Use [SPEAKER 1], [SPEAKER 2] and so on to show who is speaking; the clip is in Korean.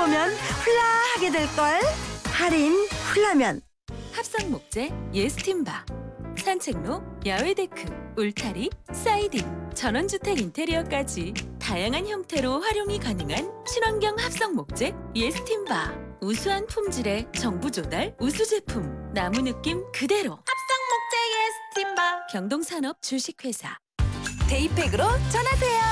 [SPEAKER 1] 보면 훌라하게 될걸. 할인 훌라면.
[SPEAKER 2] 합성 목재 예스팀바, 산책로, 야외 데크, 울타리, 사이딩, 전원주택 인테리어까지 다양한 형태로 활용이 가능한 친환경 합성 목재 예스팀바. 우수한 품질의 정부 조달 우수 제품, 나무 느낌 그대로. 합성 목재 예스팀바. 경동산업 주식회사. 데이팩으로 전화세요.